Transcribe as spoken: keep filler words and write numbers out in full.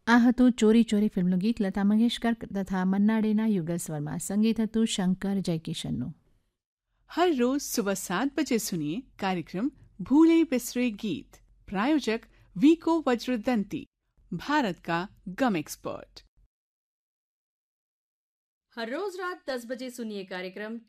આ હતું ચોરી ચોરી ફિલ્મનું ગીત લતા મંગેશકર તથા મન્ના ડેના યુગલ સ્વરમાં. સંગીત હતું શંકર જયકિશનનું. हर रोज सुबह सात बजे सुनिए कार्यक्रम भूले बिसरे गीत. प्रायोजक वीको वज्रदंती, भारत का गम एक्सपर्ट. हर रोज रात दस बजे सुनिए कार्यक्रम